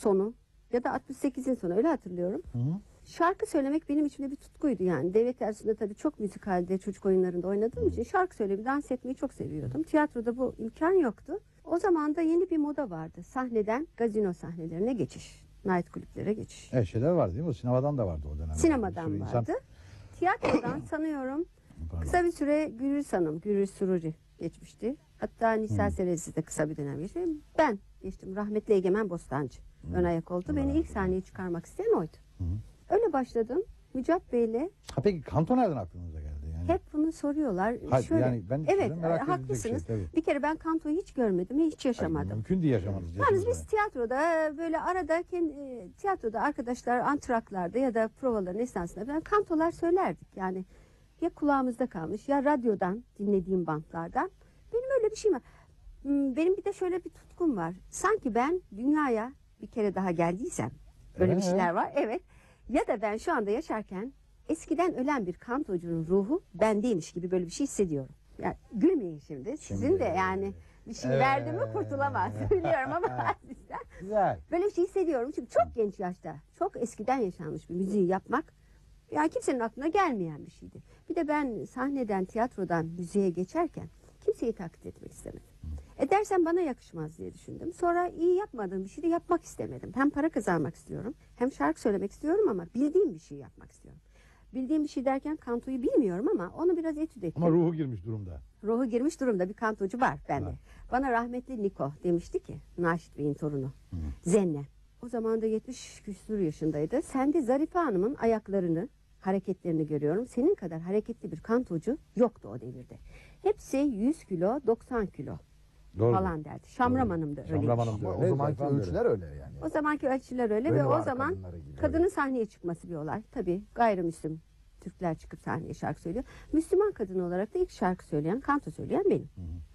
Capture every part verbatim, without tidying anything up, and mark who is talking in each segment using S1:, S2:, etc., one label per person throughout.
S1: sonu ya da altmış sekizin sonu, öyle hatırlıyorum.
S2: Hı hı.
S1: Şarkı söylemek benim içimde bir tutkuydu yani. Devlet tiyatrosunda tabii çok müzikalde, çocuk oyunlarında oynadığım için şarkı söylemeyi, dans etmeyi çok seviyordum. Tiyatroda bu imkan yoktu. O zaman da yeni bir moda vardı. Sahneden gazino sahnelerine geçiş. Night kulüplere geçiş.
S2: Evet, şeyler vardı değil mi? O sinemadan da vardı o dönemde.
S1: Sinemadan
S2: Bir sürü
S1: vardı.
S2: insan-
S1: Tiyatrodan sanıyorum
S2: Pardon.
S1: kısa bir süre Gürüz Hanım, Gürüz Sururi geçmişti. Hatta Nisa Serezli de kısa bir dönem geçti. Ben geçtim. Rahmetli Egemen Bostancı ön ayak oldu. Beni ilk sahneye çıkarmak isteyen oydu.
S2: Hı.
S1: Öyle başladım. Mücat Bey'le
S2: Ha, peki kanto nereden aklınıza geldi? Yani,
S1: hep bunu soruyorlar.
S2: Hayır,
S1: Şöyle,
S2: yani ben
S1: evet,
S2: şöyle merak
S1: e,
S2: edilecek
S1: haklısınız.
S2: şey, tabii.
S1: Bir kere ben kantoyu hiç görmedim ve hiç
S2: Hayır,
S1: yaşamadım.
S2: mümkün değil yaşamanız.
S1: Yalnız
S2: yaşınız
S1: biz
S2: var.
S1: tiyatroda e, böyle arada kendi, e, tiyatroda arkadaşlar antraklarda ya da provaların esnasında ben kantolar söylerdik. Yani ya kulağımızda kalmış ya radyodan dinlediğim bantlardan. Benim öyle bir şeyim var. Hmm, Benim bir de şöyle bir tutkum var. Sanki ben dünyaya bir kere daha geldiysem, böyle
S2: Ee?
S1: bir şeyler var. Evet. Ya da ben şu anda yaşarken eskiden ölen bir kantocunun ruhu bendeymiş gibi böyle bir şey hissediyorum. Yani gülmeyin şimdi. Sizin
S2: Şimdi-
S1: de yani bir şey
S2: Evet.
S1: verdi mi kurtulamaz. Biliyorum ama sizden.
S2: Güzel.
S1: Böyle bir şey hissediyorum. Çünkü çok genç yaşta, çok eskiden yaşanmış bir müziği yapmak yani kimsenin aklına gelmeyen bir şeydi. Bir de ben sahneden, tiyatrodan müziğe geçerken kimseyi taklit etmek istemedim. Edersem bana yakışmaz diye düşündüm. Sonra iyi yapmadığım bir şey de yapmak istemedim. Hem para kazanmak istiyorum, hem şarkı söylemek istiyorum ama bildiğim bir şey yapmak istiyorum. Bildiğim bir şey derken kantoyu bilmiyorum ama onu biraz etüt ettim.
S2: Ama ruhu girmiş durumda.
S1: Ruhu girmiş durumda bir kantocu var bende.
S2: Var.
S1: Bana rahmetli Niko demişti ki, Naşit Bey'in torunu, Zenne. O zaman da yetmiş küsur yaşındaydı. Sen de Zarife Hanım'ın ayaklarını, hareketlerini görüyorum. Senin kadar hareketli bir kantocu yoktu o devirde. Hepsi yüz kilo, doksan kilo
S2: Doğru.
S1: falan derdi. Şamram Hanım da öyle.
S2: Şamram Hanım da
S3: Ama
S2: öyle.
S3: o zamanki
S2: Zayıf Hanım da
S3: ölçüler öyle yani.
S1: O zamanki ölçüler öyle
S3: Böyle
S1: ve o
S3: var
S1: zaman
S3: kadınlara gibi,
S1: kadının
S3: evet.
S1: sahneye çıkması bir olay. Tabii gayrimüslim Türkler çıkıp sahneye şarkı söylüyor. Müslüman kadın olarak da ilk şarkı söyleyen, kanto söyleyen benim.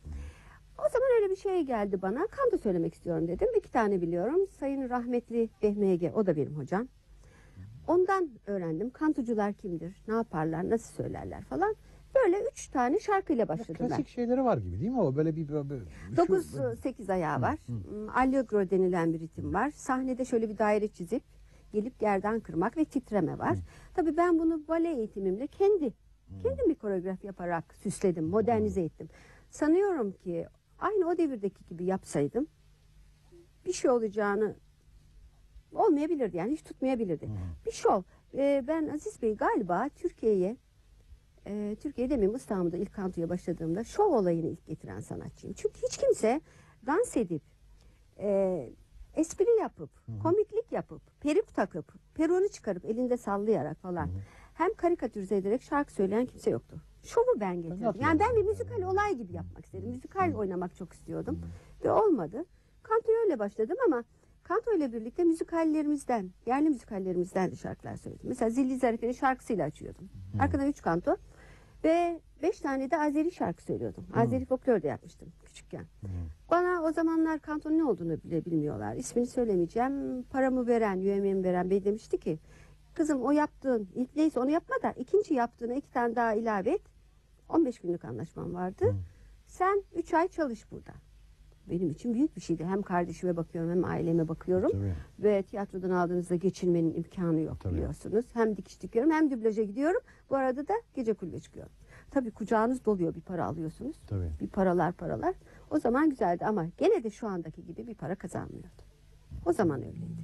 S1: O zaman öyle bir şey geldi bana. Kanto söylemek istiyorum dedim. İki tane biliyorum. Sayın rahmetli Behmi Ege, o da benim hocam. Ondan öğrendim. Kantocular kimdir, ne yaparlar, nasıl söylerler falan. Böyle üç tane şarkıyla başladım ben.
S2: Klasik şeyleri var gibi değil mi o? Böyle bir... böyle- şu-
S1: dokuz sekiz ayağı var. Allegro denilen bir ritim var. Sahnede şöyle bir daire çizip gelip gerdan kırmak ve titreme var. Tabii ben bunu bale eğitimimle kendi kendim bir koreografi yaparak süsledim, modernize ettim. Sanıyorum ki aynı o devirdeki gibi yapsaydım bir şey olacağını olmayabilirdi yani hiç tutmayabilirdi. Bir şov. Ee, ben Aziz Bey galiba Türkiye'ye e, Türkiye demeyeyim İstanbul'da ilk kantoya başladığımda şov olayını ilk getiren sanatçıyım. Çünkü hiç kimse dans edip e, espri yapıp, komiklik yapıp, peruk takıp, peruğunu çıkarıp elinde sallayarak falan hem karikatürize ederek şarkı söyleyen kimse yoktu. Şovu ben getirdim. Yani ben bir müzikal olay gibi yapmak istedim. Müzikal oynamak çok istiyordum. Ve olmadı. Kantoya öyle başladım ama kanto ile birlikte müzikallerimizden, yerli müzikallerimizden de şarkılar söyledim. Mesela Zilli Zarife'nin şarkısıyla açıyordum. Arkadan üç kanto ve beş tane de Azeri şarkı söylüyordum. Azeri folklor da yapmıştım küçükken. Bana o zamanlar kantonun ne olduğunu bile bilmiyorlar. İsmini söylemeyeceğim. Paramı veren, yemeğimi veren bey demişti ki kızım o yaptığın, ilk neyse onu yapma da ikinci yaptığına iki tane daha ilave et. on beş günlük anlaşmam vardı. Sen üç ay çalış burada. Benim için büyük bir şeydi. Hem kardeşime bakıyorum hem aileme bakıyorum.
S2: Tabii.
S1: Ve tiyatrodan aldığınızda geçinmenin imkanı yok
S2: Tabii.
S1: biliyorsunuz. Hem dikiş dikiyorum hem dublaja gidiyorum. Bu arada da gece kulübe çıkıyorum. Tabii kucağınız doluyor, bir para alıyorsunuz.
S2: Tabii.
S1: Bir paralar paralar. O zaman güzeldi ama gene de şu andaki gibi bir para kazanmıyordu. O zaman öyleydi.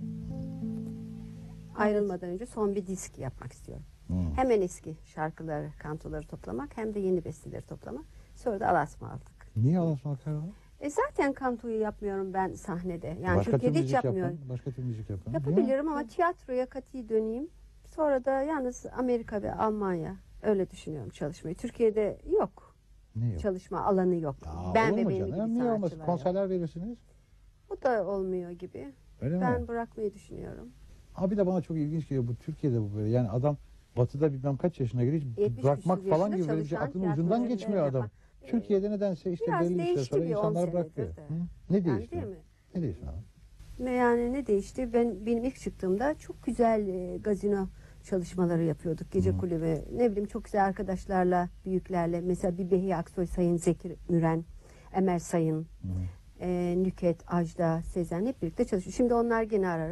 S1: Ayrılmadan önce son bir disk yapmak istiyorum.
S2: Hı.
S1: Hemen eski şarkıları, kantoları toplamak hem de yeni besteleri toplamak. Sonra da Alasma aldık.
S2: Niye alasmak var?
S1: E zaten kantoyu yapmıyorum ben sahnede. Yani
S2: Başka
S1: Türkiye'de
S2: tür
S1: hiç
S2: müzik
S1: yapmıyorum.
S2: yapın. Başka tür müzik yapın.
S1: Yapabilirim ama tiyatroya kati döneyim. Sonra da yalnız Amerika ve Almanya öyle düşünüyorum çalışmayı. Türkiye'de yok.
S2: Ne yok?
S1: Çalışma alanı yok.
S2: Ya,
S1: ben
S2: olur
S1: ve
S2: mu
S1: benim
S2: canım?
S1: gibi
S2: Niye olmasın?
S1: sanatçılar yok.
S2: Konserler verirsiniz.
S1: Bu da olmuyor gibi.
S2: Öyle
S1: Ben
S2: mi?
S1: bırakmayı düşünüyorum.
S2: Abi de bana çok ilginç geliyor. Bu Türkiye'de bu böyle. Yani adam batıda bilmem kaç yaşına geliyor. hiç
S1: yetmiş
S2: Bırakmak
S1: küsur
S2: falan
S1: yaşında
S2: gibi böyle bir şey
S1: çalışan
S2: aklının ucundan
S1: tiyatrocu
S2: geçmiyor adam.
S1: yapan-
S2: Türkiye'de nedense işte
S1: Biraz
S2: belli bir süre
S1: değişti
S2: sonra
S1: bir on
S2: insanlar
S1: senedir
S2: bırakıyor.
S1: de.
S2: Hı? Ne
S1: Yani
S2: değişti?
S1: değil mi?
S2: Ne değişti abi?
S1: Ve yani ne değişti? Ben benim ilk çıktığımda çok güzel e, gazino çalışmaları yapıyorduk. Gece
S2: Hı.
S1: kulübü. Ne bileyim çok güzel arkadaşlarla, büyüklerle. Mesela bir Behiye Aksoy, Sayın Zekir Müren, Emel Sayın,
S2: Hı.
S1: e, Nüket, Ajda, Sezen hep birlikte çalışıyor. Şimdi onlar gene ara ara